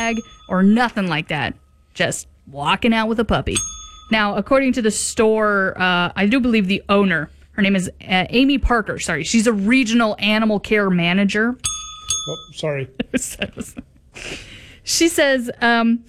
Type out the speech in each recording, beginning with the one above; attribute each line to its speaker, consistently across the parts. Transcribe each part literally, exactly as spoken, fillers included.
Speaker 1: bag or nothing like that. Just walking out with a puppy. Now, according to the store, uh, I do believe the owner, her name is uh, Amy Parker. Sorry, she's a regional animal care manager.
Speaker 2: Oh, sorry.
Speaker 1: She says, um,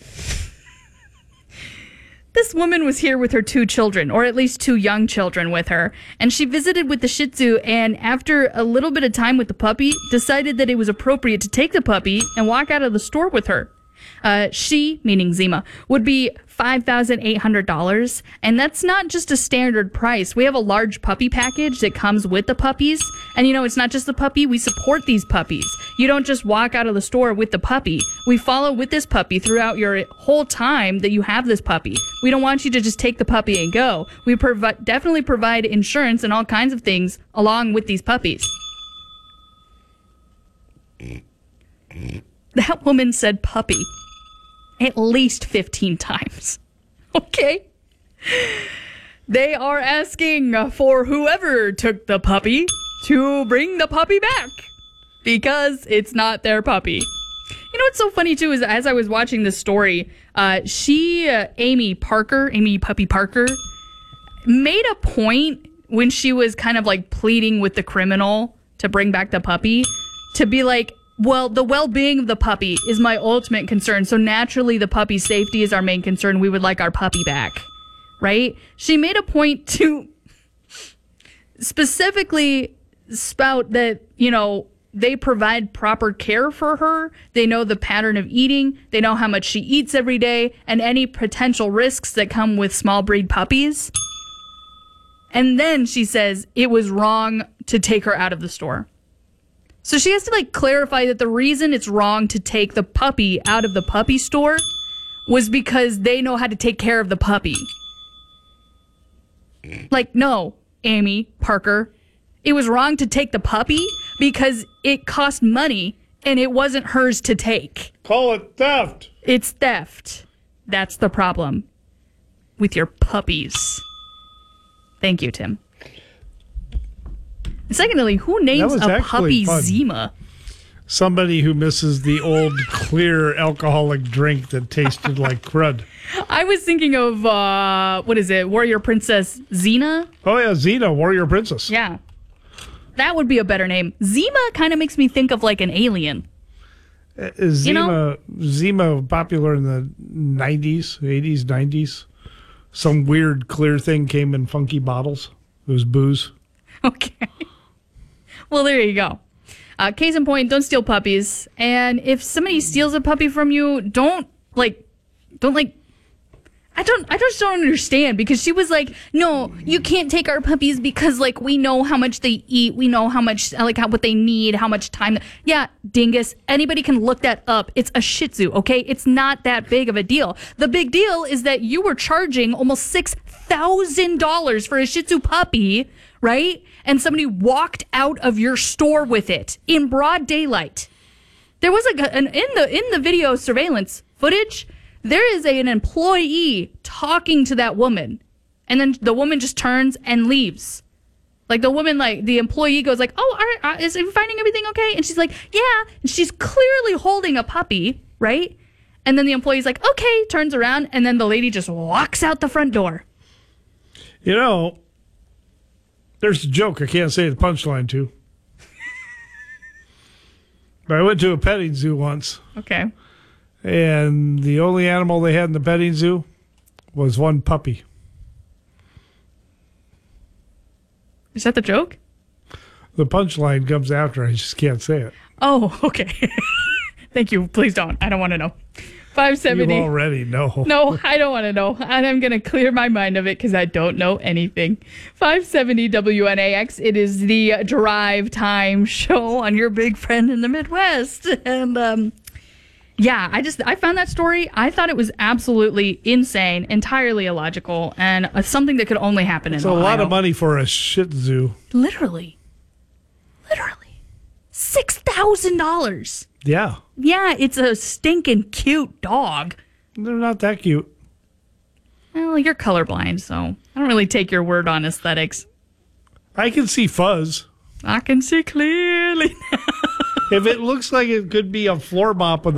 Speaker 1: this woman was here with her two children, or at least two young children with her, and she visited with the Shih Tzu, and after a little bit of time with the puppy, decided that it was appropriate to take the puppy and walk out of the store with her. Uh, she, meaning Zima, would be five thousand eight hundred dollars, and that's not just a standard price. We have a large puppy package that comes with the puppies, and you know, it's not just the puppy. We support these puppies. You don't just walk out of the store with the puppy. We follow with this puppy throughout your whole time that you have this puppy. We don't want you to just take the puppy and go. We provi- definitely provide insurance and all kinds of things along with these puppies. That woman said puppy at least fifteen times. Okay? They are asking for whoever took the puppy to bring the puppy back because it's not their puppy. You know what's so funny, too, is as I was watching this story, uh, she, uh, Amy Parker, Amy Puppy Parker, made a point when she was kind of like pleading with the criminal to bring back the puppy to be like, well, the well-being of the puppy is my ultimate concern. So naturally, the puppy's safety is our main concern. We would like our puppy back, right? She made a point to specifically spout that, you know, they provide proper care for her. They know the pattern of eating. They know how much she eats every day and any potential risks that come with small breed puppies. And then she says it was wrong to take her out of the store. So she has to, like, clarify that the reason it's wrong to take the puppy out of the puppy store was because they know how to take care of the puppy. Like, no, Amy Parker. It was wrong to take the puppy because it cost money and it wasn't hers to take.
Speaker 2: Call it theft.
Speaker 1: It's theft. That's the problem with your puppies. Thank you, Tim. Secondly, who names a puppy fun. Zima?
Speaker 2: Somebody who misses the old clear alcoholic drink that tasted like crud.
Speaker 1: I was thinking of, uh, what is it, Warrior Princess Xena?
Speaker 2: Oh, yeah, Xena, Warrior Princess.
Speaker 1: Yeah. That would be a better name. Zima kind of makes me think of like an alien.
Speaker 2: Uh, Zima,
Speaker 1: you know?
Speaker 2: Zima popular in the nineties, eighties, nineties. Some weird clear thing came in funky bottles. It was booze.
Speaker 1: Okay. Well, there you go. Uh, case in point, don't steal puppies. And if somebody steals a puppy from you, don't, like, don't, like, I don't, I just don't understand, because she was like, no, you can't take our puppies because, like, we know how much they eat. We know how much, like, how, what they need, how much time. Yeah, dingus. Anybody can look that up. It's a Shih Tzu, okay? It's not that big of a deal. The big deal is that you were charging almost six thousand dollars for a Shih Tzu puppy, right? And somebody walked out of your store with it in broad daylight. There was like an in the in the video surveillance footage, there is a, an employee talking to that woman, and then the woman just turns and leaves. Like the woman, like the employee goes like, "Oh, are, are, is you finding everything okay?" And she's like, "Yeah." And she's clearly holding a puppy, right? And then the employee's like, "Okay," turns around, and then the lady just walks out the front door.
Speaker 2: You know, there's a joke I can't say the punchline to. But I went to a petting zoo once.
Speaker 1: Okay.
Speaker 2: And the only animal they had in the petting zoo was one puppy.
Speaker 1: Is that the joke?
Speaker 2: The punchline comes after. I just can't say it.
Speaker 1: Oh, okay. Thank you. Please don't. I don't want to know. five seventy.
Speaker 2: You already know.
Speaker 1: No, I don't want to know. And I'm going to clear my mind of it because I don't know anything. five seventy W N A X. It is the drive time show on your big friend in the Midwest. And, um, yeah, I just, I found that story. I thought it was absolutely insane, entirely illogical, and uh, something that could only happen in Ohio.
Speaker 2: It's a lot of money for a Shih Tzu.
Speaker 1: Literally. Literally. six thousand dollars.
Speaker 2: Yeah.
Speaker 1: Yeah, it's a stinking cute dog.
Speaker 2: They're not that cute.
Speaker 1: Well, you're colorblind, so I don't really take your word on aesthetics.
Speaker 2: I can see fuzz.
Speaker 1: I can see clearly.
Speaker 2: If it looks like it could be a floor mop with